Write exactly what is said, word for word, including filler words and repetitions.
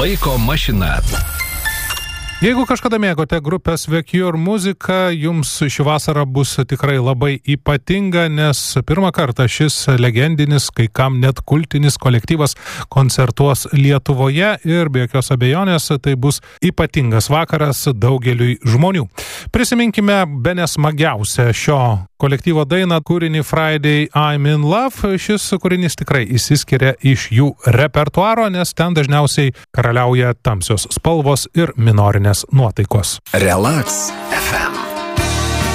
Laiko mašina. Jeigu kažkada mėgote grupės The Cure muziką, jums ši vasara bus tikrai labai ypatinga, nes pirmą kartą šis legendinis, kai kam net kultinis kolektyvas koncertuos Lietuvoje ir be jokios abejonės tai bus ypatingas vakaras daugeliui žmonių. Prisiminkime bene smagiausią šio kolektyvo dainą, kūrinį Friday I'm in Love. Šis kūrinys tikrai išsiskiria iš jų repertuaro, nes ten dažniausiai karaliauja tamsios spalvos ir minorinės nuotaikos. Relax F M.